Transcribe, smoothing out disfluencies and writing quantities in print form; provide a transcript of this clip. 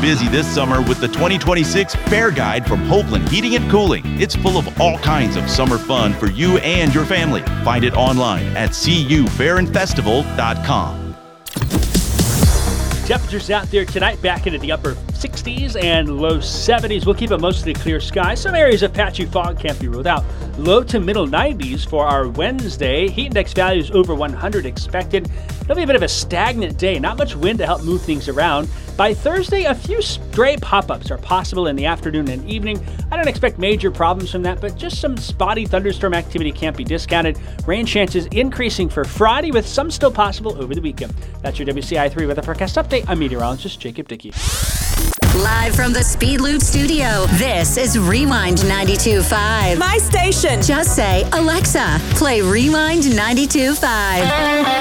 busy this summer with the 2026 Fair Guide from Hopeland Heating and Cooling. It's full of all kinds of summer fun for you and your family. Find it online at cufairyandfestival.com. Temperatures out there tonight back into the upper 60s and low 70s. We'll keep it mostly clear skies. Some areas of patchy fog can't be ruled out. Low to middle 90s for our Wednesday. Heat index values over 100 expected. It'll be a bit of a stagnant day. Not much wind to help move things around. By Thursday, a few stray pop-ups are possible in the afternoon and evening. I don't expect major problems from that, but just some spotty thunderstorm activity can't be discounted. Rain chances increasing for Friday, with some still possible over the weekend. That's your WCI 3 weather forecast update. I'm meteorologist Jacob Dickey. Live from the Speed Loop studio, this is Rewind 92.5. My station. Just say, Alexa, play Rewind 92.5.